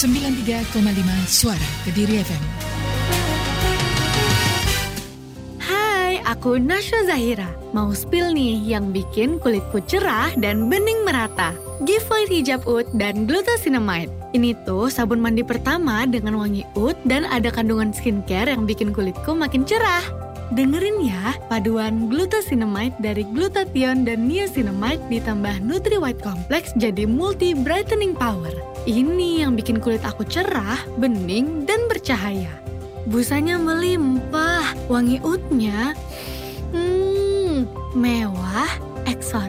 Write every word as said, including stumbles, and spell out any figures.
sembilan puluh tiga koma lima Suara Kediri F M. Hai, aku Nasya Zahira. Mau spill nih yang bikin kulitku cerah dan bening merata. Giveaway hijab oud dan glucosinamide. Ini tuh sabun mandi pertama dengan wangi oud dan ada kandungan skincare yang bikin kulitku makin cerah. Dengerin ya, paduan glucosinamide dari glutathione dan niacinamide ditambah Nutri White Complex jadi multi brightening power. Ini yang bikin kulit aku cerah, bening, dan bercahaya. Busanya melimpah, wangi oudnya, hmm, mewah, eksotis.